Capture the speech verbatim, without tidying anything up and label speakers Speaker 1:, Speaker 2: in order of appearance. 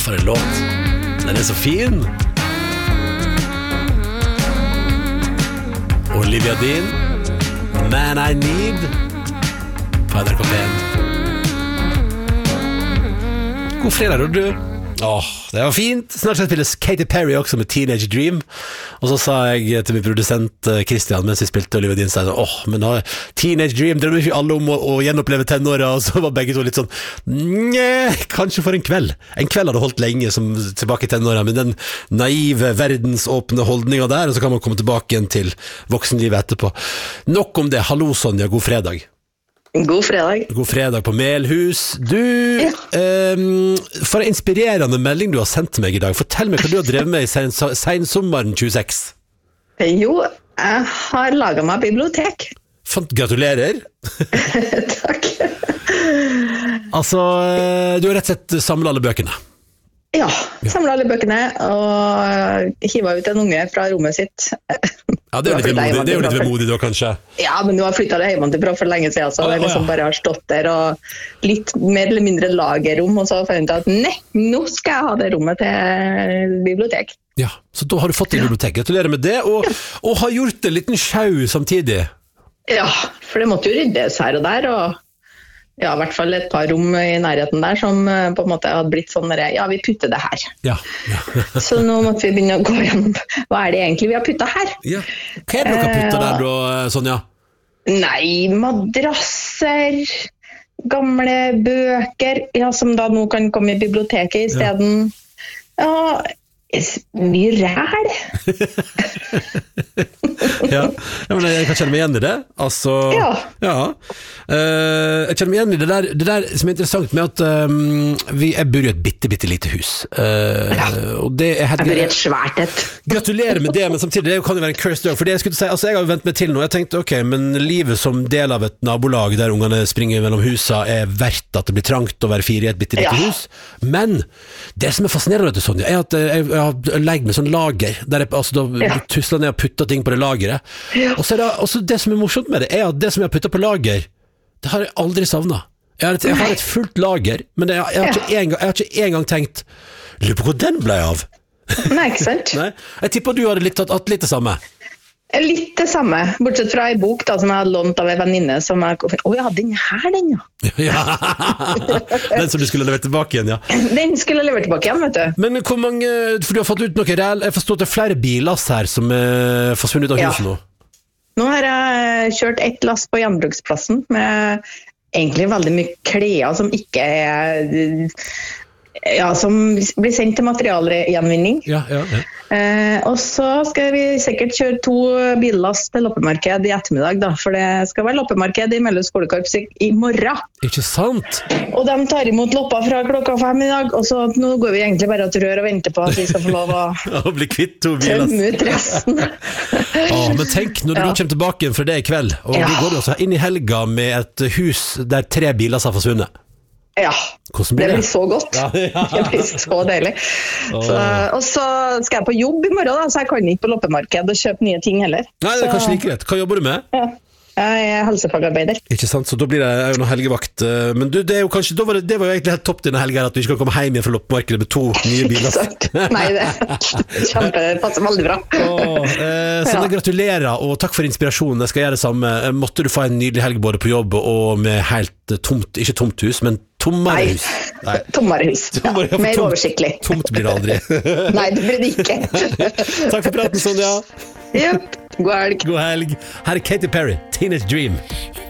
Speaker 1: for en låt. Den er så fin. Olivia Dean, Man I Need, på N R K P. God fredag, da, du. Åh, det var fint. Snart skal jeg spille Katy Perry også med Teenage Dream. Og så sa jeg til min produsent Christian mens vi spilte Olivia Dean, åh, oh, men da, Teenage Dream drømmer ikke alle om å, å gjenoppleve tenåra. Og så var begge to litt sånn Njæ, kanskje for en kveld. En kveld hadde holdt lenge som tilbake i tenåra, med den naive, verdensåpne holdninga der. Og så kan man komme tilbake igjen til voksenlivet etterpå. Nok om det. Hallo Sonja, god fredag.
Speaker 2: God fredag.
Speaker 1: God fredag på Melhus. Du,
Speaker 2: ja.
Speaker 1: eh, for en inspirerende melding du har sendt meg i dag. Fortell meg hva du har drevet med i sen, sensommeren tjueseks.
Speaker 2: Jo, jeg har laget meg bibliotek.
Speaker 1: Fant, gratulerer.
Speaker 2: Takk.
Speaker 1: Altså, du har rett og slett samlet alle bøkene.
Speaker 2: Ja, samlet alle bøkene og hivet ut en unge fra rommet sitt.
Speaker 1: Ja, det er jo litt vemodig, det er jo litt vemodig da, kanskje.
Speaker 2: Ja, men du har flyttet det hjemme til for lenge siden, så jeg liksom bare har stått der og litt mer eller mindre lagerrom, og så fant jeg at nei, nå skal jeg ha det rommet til bibliotek.
Speaker 1: Ja, så da har du fått det i bibliotek. Gratulerer med det, og, og har gjort en liten sjau samtidig.
Speaker 2: Ja, for det måtte jo ryddes her og der, og ja, i hvert fall et par rom i nærheten der som på en måte hadde blitt sånn der, ja, vi putter det her.
Speaker 1: Ja, ja.
Speaker 2: Så nå måtte vi begynne å gå gjennom, hva er det egentlig vi har puttet her?
Speaker 1: Ja. Hva er det dere har puttet der da, Sonja?
Speaker 2: Nei, madrasser, gamle bøker, ja, som da nå kan komme i biblioteket i stedet. Ja, mye ræl.
Speaker 1: Ja, ja, men jeg kan kjenne meg igjen i det. Altså,
Speaker 2: ja.
Speaker 1: Ja. Uh, jeg kjenner meg igjen i det der, det der som er interessant med at um, vi, jeg bor i et bitte, bitte lite hus. Uh,
Speaker 2: ja.
Speaker 1: Og det er helt,
Speaker 2: jeg bor i et svært et.
Speaker 1: Gratulerer med det, men samtidig det kan jo være en cursed dog. For det jeg skulle si, altså jeg har jo vent meg til nå. Jeg tenkte, ok, men livet som del av et nabolag der ungene springer mellom husa er verdt at det blir trangt å være fire i et bitte lite
Speaker 2: ja.
Speaker 1: hus. Men det som er fascinerende, Sonja, er at jeg, jeg har legget med sånn lager, der jeg altså, da ja. tusler ned og putter ting på det lageret. Ja. Og så er det, også det som er morsomt med det, er at det som jeg har puttet på lager, det har jeg aldri savnet. Jeg har et, jeg har et fullt lager, men det, jeg, jeg, har ikke en gang, jeg har ikke en gang tenkt, lurer på hvor den ble av.
Speaker 2: Nei, ikke sant?
Speaker 1: Nei. Jeg tipper du hadde litt, hatt litt det samme.
Speaker 2: Litt det samme, bortsett fra en bok da, som jeg hadde lånt av en venninne som jeg, å ja, den her den ja.
Speaker 1: Ja. Den som du skulle levere tilbake igjen, ja.
Speaker 2: Den skulle jeg levere tilbake igjen, vet du.
Speaker 1: Men hvor mange, for du har fått ut noe reell, jeg forstår at det er flere bilass her som er forsvunnet ut av huset nå.
Speaker 2: Nå har jeg kjørt ett lass på gjenbruksplassen med egentlig veldig mye klær som ikke er, ja, som blir sendt til materialgjenvinning.
Speaker 1: Ja, ja, ja.
Speaker 2: Eh, og så skal vi sikkert kjøre to billass til loppemarked i ettermiddag da, for det skal være loppemarked i Melhus skolekorps i, i morgen.
Speaker 1: Ikke sant?
Speaker 2: Og de tar imot lopper fra klokka fem i dag, og så nå går vi egentlig bare til rør og venter på at vi skal få lov å
Speaker 1: å bli kvitt to billass.
Speaker 2: Tømme ut resten.
Speaker 1: Åh, men tenk når du ja. kommer tilbake fra det i kveld, og ja. vi går også inn i helga med et hus der tre billass har forsvunnet.
Speaker 2: Ja,
Speaker 1: blir
Speaker 2: det
Speaker 1: det?
Speaker 2: blir så godt. Ja, ja. Det blir så deilig. Så, og så skal jeg på jobb i morgen, da, så jeg kan ikke på loppemarked og kjøpe nye ting heller.
Speaker 1: Nei, det er kanskje like greit. Hva jobber du med?
Speaker 2: Ja. Jeg er helsefagarbeider.
Speaker 1: Ikke sant, så da blir det jo noe helgevakt. Men du, det er jo kanskje, da var det, det var jo egentlig helt topp denne helgen at du ikke kan komme hjem igjen fra loppemarkedet med to nye biler.
Speaker 2: Nei, det kjempe, det passer veldig bra.
Speaker 1: Åh, eh, så ja. gratulerer, og takk for inspirasjonen. Jeg skal gjøre det samme. Måtte du få en nydelig helg både på jobb og med helt tomt, ikke tomt hus, men tommere hus.
Speaker 2: Nei, tommere hus. Tommere, ja. Mer oversiktlig.
Speaker 1: Tomt blir det aldri.
Speaker 2: Nei, det blir det ikke.
Speaker 1: Takk for praten, Sonja.
Speaker 2: Yep. God helg.
Speaker 1: God helg. Her er Katy Perry, Teenage Dream.